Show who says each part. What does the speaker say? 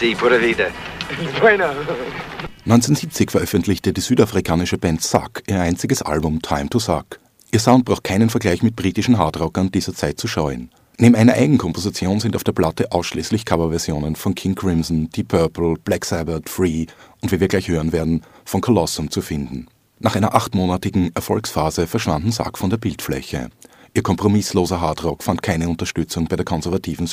Speaker 1: Sí, pura vida. Bueno.
Speaker 2: 1970 veröffentlichte die südafrikanische Band Suck ihr einziges Album Time to Suck. Ihr Sound braucht keinen Vergleich mit britischen Hardrockern dieser Zeit zu scheuen. Neben einer Eigenkomposition sind auf der Platte ausschließlich Coverversionen von King Crimson, Deep Purple, Black Sabbath, Free und wie wir gleich hören werden, von Colossum zu finden. Nach einer 8-monatigen Erfolgsphase verschwanden Suck von der Bildfläche. Ihr kompromissloser Hardrock fand keine Unterstützung bei der konservativen